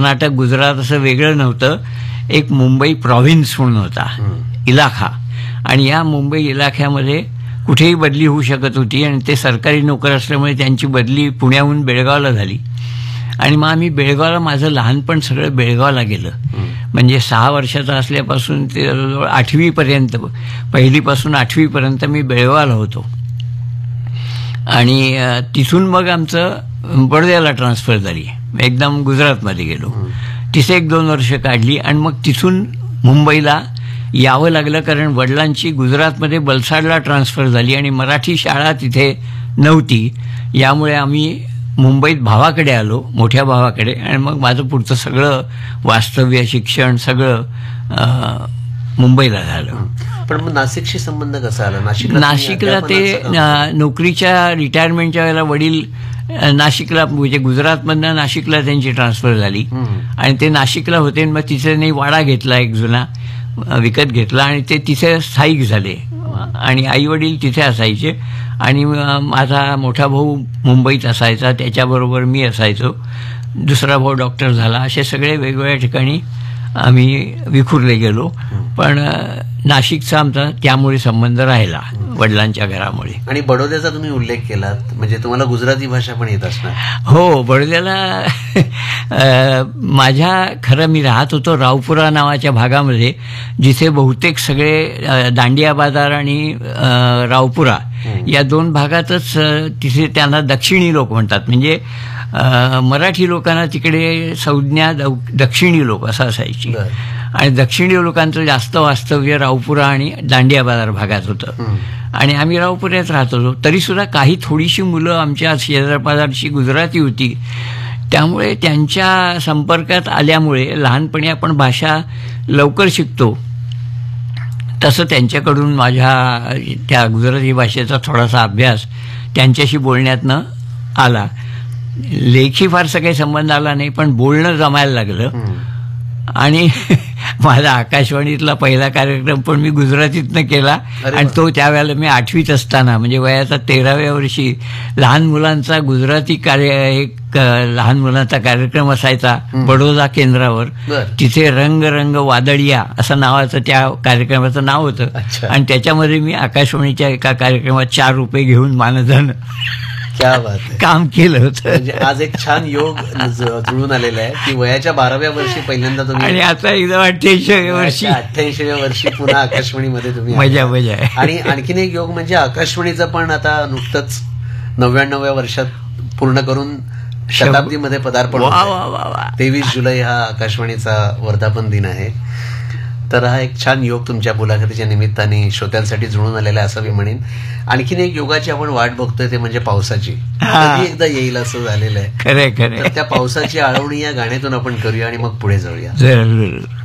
कर्नाटक गुजरात असं वेगळं नव्हतं. एक मुंबई प्रॉव्हिन्स म्हणून होता, इलाखा. आणि या मुंबई इलाख्यामध्ये कुठेही बदली होऊ शकत होती आणि ते सरकारी नोकर असल्यामुळे त्यांची बदली पुण्याहून बेळगावला झाली. आणि मग आम्ही बेळगावला, माझं लहानपण सगळं बेळगावला गेलं. म्हणजे 6 वर्षाचा असल्यापासून ते 8वीपर्यंत, पहिलीपासून 8वीपर्यंत मी बेळगावला होतो. आणि तिथून मग आमचं बडोद्याला ट्रान्सफर झाली, एकदम गुजरातमध्ये गेलो. तिथे 1-2 वर्ष काढली आणि मग तिथून मुंबईला यावं लागलं, कारण वडिलांची गुजरातमध्ये वलसाडला ट्रान्सफर झाली आणि मराठी शाळा तिथे नव्हती. यामुळे आम्ही मुंबईत भावाकडे आलो, मोठ्या भावाकडे. आणि मग माझं पुढचं सगळं वास्तव्य, शिक्षण सगळं मुंबईला झालं. पण मग नाशिकशी संबंध कसा आला? नाशिकला ते नोकरीच्या रिटायरमेंटच्या वेळेला वडील नाशिकला, म्हणजे गुजरातमधनं नाशिकला त्यांची ट्रान्सफर झाली आणि ते नाशिकला होते. मग तिथे नाही वाडा घेतला, एक जुना विकत घेतला आणि ते तिथे स्थायिक झाले. आणि आई वडील तिथे असायचे आणि माझा मोठा भाऊ मुंबईत असायचा, त्याच्याबरोबर मी असायचो. दुसरा भाऊ डॉक्टर झाला. असे सगळे वेगवेगळ्या ठिकाणी आम्ही विखुरले गेलो. पण नाशिकचा आमचा त्यामुळे संबंध राहिला, वडिलांच्या घरामुळे. आणि बडोद्याचा तुम्ही उल्लेख केलात, म्हणजे तुम्हाला गुजराती भाषा पण येत असणार? हो, बडोद्याला खरं मी राहत होतो रावपुरा नावाच्या भागामध्ये, जिथे बहुतेक सगळे दांडिया बाजार आणि रावपुरा या 2 भागातच, तिथे त्यांना दक्षिणी लोक म्हणतात. म्हणजे मराठी लोकांना तिकडे संज्ञा दक्षिणी लोक असं असायची. आणि दक्षिणी लोकांचं जास्त वास्तव्य रावपुरा आणि दांडिया बाजार भागात होतं. आणि आम्ही रावपुऱ्यात राहत होतो. तरीसुद्धा काही थोडीशी मुलं आमच्या शेजारपाजारची गुजराती होती. त्यामुळे त्यांच्या संपर्कात आल्यामुळे लहानपणी आपण भाषा लवकर शिकतो, तसं त्यांच्याकडून माझ्या त्या गुजराती भाषेचा थोडासा अभ्यास त्यांच्याशी बोलण्यातनं आला. लेखी फारसा काही संबंध आला नाही, पण बोलणं जमायला लागलं. आणि माझा आकाशवाणीतला पहिला कार्यक्रम पण मी गुजरातीतनं केला. आणि तो त्यावेळेला मी 8वीत असताना, म्हणजे वयाचा 13व्या वर्षी, लहान मुलांचा गुजराती एक लहान मुलांचा कार्यक्रम असायचा बडोदा केंद्रावर. तिथे रंग रंग वादळिया असं नावाचं त्या कार्यक्रमाचं नाव होतं. आणि त्याच्यामध्ये मी आकाशवाणीच्या एका कार्यक्रमात 4 रुपये घेऊन मानधन क्या बात आहे, काम केलं होतं. म्हणजे आज एक छान योग जुळून आलेला आहे की वयाच्या 12व्या वर्षी पहिल्यांदा तुम्ही, आणि आता एकदम 88व्या वर्षी पुन्हा आकाशवाणीमध्ये तुम्ही. मजा आहे. आणि आणखीन एक योग म्हणजे आकाशवाणीचं पण आता नुकतंच 99व्या वर्षात पूर्ण करून शताब्दीमध्ये पदार्पण. 23 जुलै हा आकाशवाणीचा वर्धापन दिन आहे. तर हा एक छान योग तुमच्या मुलाखतीच्या निमित्ताने श्रोत्यांसाठी जुळून आलेला आहे असं मी म्हणेन. आणखीन एक योगाची आपण वाट बघतोय, ते म्हणजे पावसाची. कधी एकदा येईल असं झालेलं आहे. खरं. त्या पावसाची आळवणी या गाण्यातून आपण करूया आणि मग पुढे जाऊया.